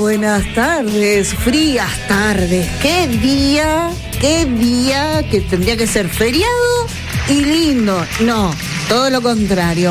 buenas tardes, frías tardes. Qué día que tendría que ser feriado y lindo. No, todo lo contrario.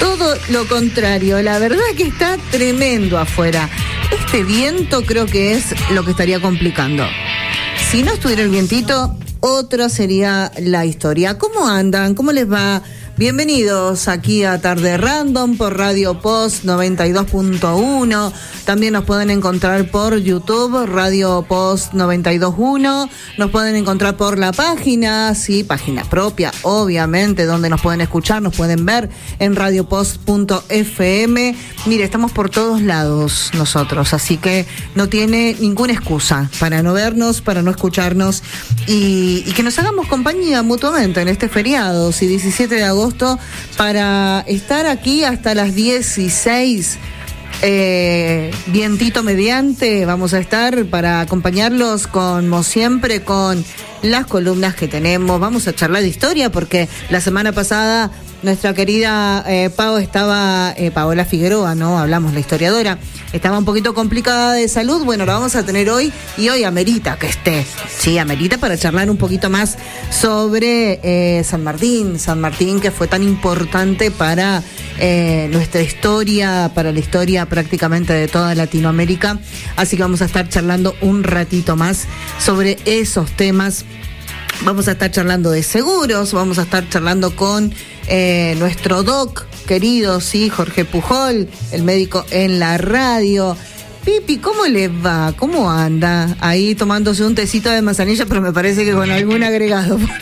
La verdad que está tremendo afuera. Este viento creo que es lo que estaría complicando. Si no estuviera el vientito, otra sería la historia. ¿Cómo andan? ¿Cómo les va? Bienvenidos aquí a Tarde Random por Radio Post 92.1. También nos pueden encontrar por YouTube, Radio Post 92.1. Nos pueden encontrar por la página, sí, página propia, obviamente, donde nos pueden escuchar, nos pueden ver en radiopost.fm. Mire, estamos por todos lados nosotros, así que no tiene ninguna excusa para no vernos, para no escucharnos y que nos hagamos compañía mutuamente en este feriado, sí, 17 de agosto, para estar aquí hasta las 16. Vientito mediante, vamos a estar para acompañarlos como siempre con las columnas que tenemos. Vamos a charlar de historia porque la semana pasada nuestra querida Paola Figueroa, ¿no? Hablamos, la historiadora, estaba un poquito complicada de salud. Bueno, la vamos a tener hoy y hoy amerita que esté. Sí, amerita para charlar un poquito más sobre San Martín, que fue tan importante para nuestra historia, para la historia prácticamente de toda Latinoamérica. Así que vamos a estar charlando un ratito más sobre esos temas. Vamos a estar charlando de seguros, vamos a estar charlando con nuestro doc querido, sí, Jorge Pujol, el médico en la radio. Pipi, ¿cómo les va? ¿Cómo anda? Ahí tomándose un tecito de manzanilla, pero me parece que con algún agregado. No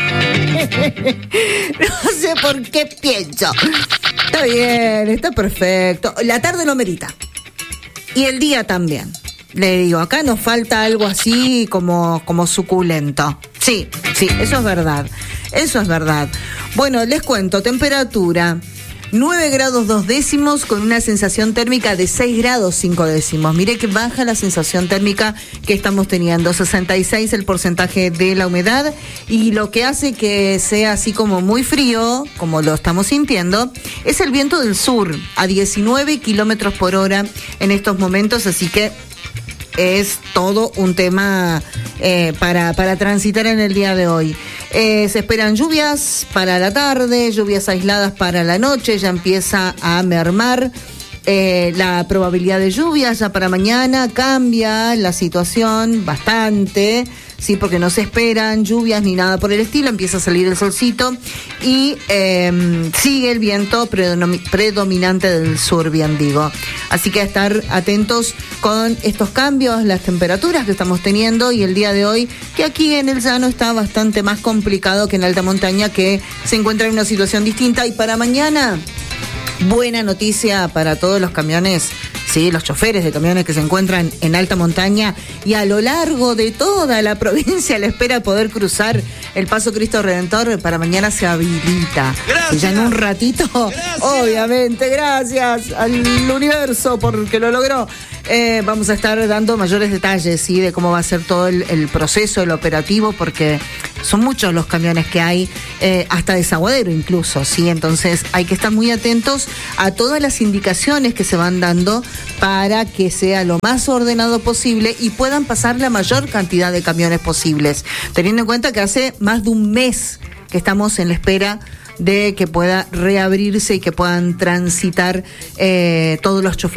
sé por qué pienso. Está bien, está perfecto. La tarde lo merita. Y el día también. Le digo, acá nos falta algo así como suculento. Sí, eso es verdad. Bueno, les cuento, temperatura 9 grados 2 décimos con una sensación térmica de 6 grados 5 décimos. Mire que baja la sensación térmica que estamos teniendo, 66 el porcentaje de la humedad, y lo que hace que sea así como muy frío, como lo estamos sintiendo, es el viento del sur a 19 kilómetros por hora en estos momentos, así que es todo un tema para transitar en el día de hoy. Se esperan lluvias para la tarde, lluvias aisladas para la noche, ya empieza a mermar la probabilidad de lluvias. Ya para mañana cambia la situación bastante, sí, porque no se esperan lluvias ni nada por el estilo, empieza a salir el solcito y sigue el viento predominante del sur, bien digo. Así que a estar atentos con estos cambios, las temperaturas que estamos teniendo, y el día de hoy, que aquí en el llano está bastante más complicado que en alta montaña, que se encuentra en una situación distinta. Y para mañana, buena noticia para todos los camiones, sí, los choferes de camiones que se encuentran en alta montaña y a lo largo de toda la provincia a la espera de poder cruzar el Paso Cristo Redentor. Para mañana se habilita. Gracias. Y ya en un ratito, gracias. Obviamente, gracias al universo porque lo logró. Vamos a estar dando mayores detalles, ¿sí?, de cómo va a ser todo el proceso, el operativo, porque son muchos los camiones que hay, hasta desaguadero incluso, ¿sí? Entonces hay que estar muy atentos a todas las indicaciones que se van dando para que sea lo más ordenado posible y puedan pasar la mayor cantidad de camiones posibles, teniendo en cuenta que hace más de un mes que estamos en la espera de que pueda reabrirse y que puedan transitar todos los choferes